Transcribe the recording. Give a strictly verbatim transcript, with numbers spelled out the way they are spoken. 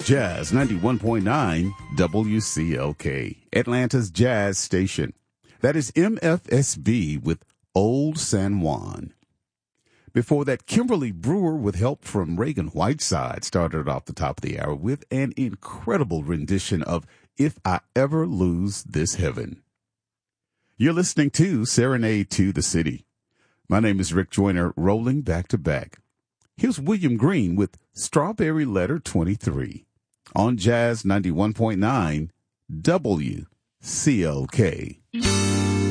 Jazz ninety-one point nine W C L K, Atlanta's jazz station. That is M F S B with Old San Juan. Before that, Kimberly Brewer, with help from Reagan Whiteside, started off the top of the hour with an incredible rendition of If I Ever Lose This Heaven. You're listening to Serenade to the City. My name is Rick Joyner, rolling back to back. Here's William Green with Strawberry Letter twenty-three on Jazz ninety-one point nine W C L K.